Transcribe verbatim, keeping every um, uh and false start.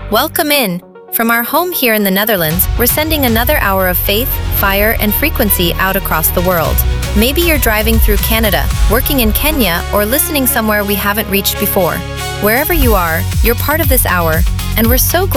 Welcome in. From our home here in the Netherlands, we're sending another hour of faith, fire, and frequency out across the world. Maybe you're driving through Canada, working in Kenya, or listening somewhere we haven't reached before. Wherever you are, you're part of this hour, and we're so glad